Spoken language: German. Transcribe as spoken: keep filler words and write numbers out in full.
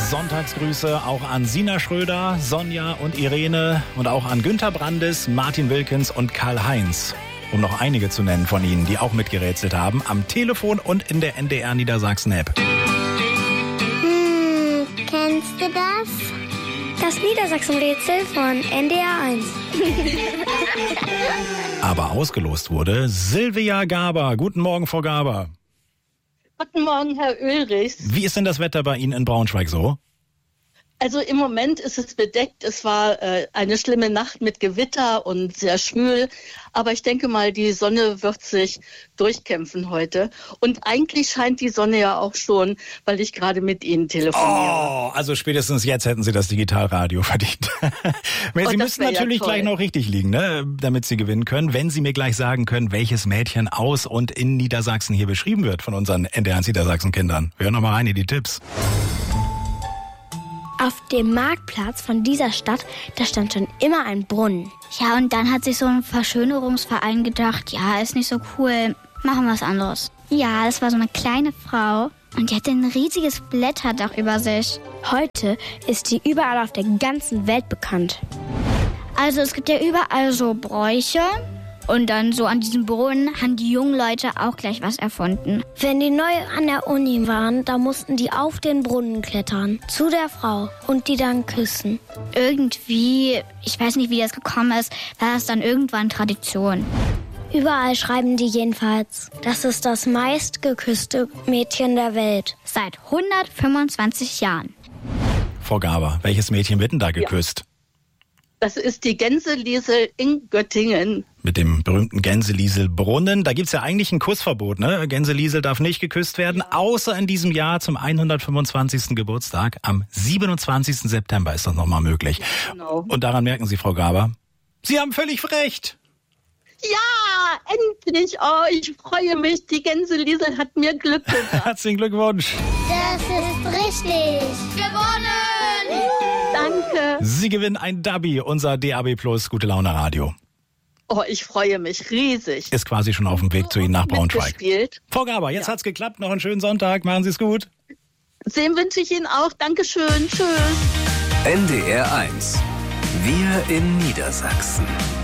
Sonntagsgrüße auch an Sina Schröder, Sonja und Irene und auch an Günter Brandes, Martin Wilkens und Karl-Heinz. Um noch einige zu nennen von Ihnen, die auch mitgerätselt haben, am Telefon und in der N D R Niedersachsen-App. Hm, kennst du das? Das Niedersachsen-Rätsel von N D R eins. Aber ausgelost wurde Silvia Gaber. Guten Morgen, Frau Gaber. Guten Morgen, Herr Ulrichs. Wie ist denn das Wetter bei Ihnen in Braunschweig so? Also im Moment ist es bedeckt. Es war äh, eine schlimme Nacht mit Gewitter und sehr schwül. Aber ich denke mal, die Sonne wird sich durchkämpfen heute. Und eigentlich scheint die Sonne ja auch schon, weil ich gerade mit Ihnen telefoniere. Oh, also spätestens jetzt hätten Sie das Digitalradio verdient. Sie Oh, müssen natürlich ja gleich noch richtig liegen, ne, damit Sie gewinnen können. Wenn Sie mir gleich sagen können, welches Mädchen aus und in Niedersachsen hier beschrieben wird von unseren N D R eins Niedersachsen-Kindern. Wir hören noch mal rein in die Tipps. Auf dem Marktplatz von dieser Stadt, da stand schon immer ein Brunnen. Ja, und dann hat sich so ein Verschönerungsverein gedacht, ja, ist nicht so cool, machen wir was anderes. Ja, das war so eine kleine Frau und die hatte ein riesiges Blätterdach über sich. Heute ist sie überall auf der ganzen Welt bekannt. Also es gibt ja überall so Bräuche. Und dann so an diesem Brunnen haben die jungen Leute auch gleich was erfunden. Wenn die neu an der Uni waren, da mussten die auf den Brunnen klettern, zu der Frau und die dann küssen. Irgendwie, ich weiß nicht, wie das gekommen ist, war das dann irgendwann Tradition. Überall schreiben die jedenfalls, das ist das meistgeküsste Mädchen der Welt. Seit hundertfünfundzwanzig Jahren. Frau Gaber, welches Mädchen wird denn da geküsst? Ja. Das ist die Gänseliesel in Göttingen. Mit dem berühmten Gänselieselbrunnen. Da gibt's ja eigentlich ein Kussverbot, ne? Gänseliesel darf nicht geküsst werden, außer in diesem Jahr zum hundertfünfundzwanzigsten Geburtstag. Am siebenundzwanzigsten September ist das nochmal möglich. Genau. Und daran merken Sie, Frau Gaber, Sie haben völlig recht. Ja, endlich. Oh, ich freue mich. Die Gänseliesel hat mir Glück gebracht. Herzlichen Glückwunsch. Das ist richtig. Gewonnen! Danke. Sie gewinnen ein Dubby, unser D A B Plus Gute Laune Radio. Oh, ich freue mich riesig. Ist quasi schon auf dem Weg zu Ihnen nach Braunschweig. Mitgespielt. Frau Gaber, jetzt ja. hat's geklappt. Noch einen schönen Sonntag. Machen Sie es gut. Sehen wünsche ich Ihnen auch. Dankeschön. Tschüss. N D R eins. Wir in Niedersachsen.